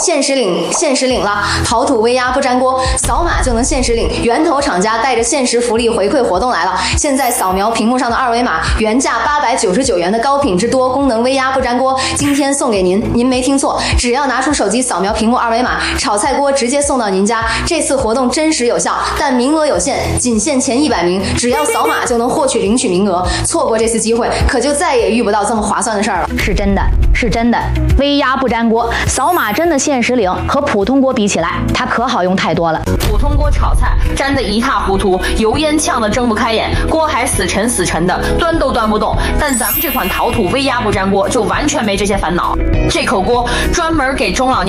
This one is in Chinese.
限时领了！陶土微压不粘锅，扫码就能限时领。源头厂家带着限时福利回馈活动来了！现在扫描屏幕上的二维码，原价899元的高品质多功能微压不粘锅，今天送给您。您没听错，只要拿出手机扫描屏幕二维码，炒菜锅直接送到您家。这次活动真实有效，但名额有限，仅限前100名，只要扫码就能领取名额。错过这次机会，可就再也遇不到这么划算的事儿了。 是真的，是真的，微压不粘锅，扫码真的限时领，和普通锅比起来，它可好用太多了。 普通锅炒菜粘得一塌糊涂，油烟呛得睁不开眼，锅还死沉的，端都端不动。但咱们这款陶土微压不粘锅就完全没这些烦恼，这口锅专门给中老年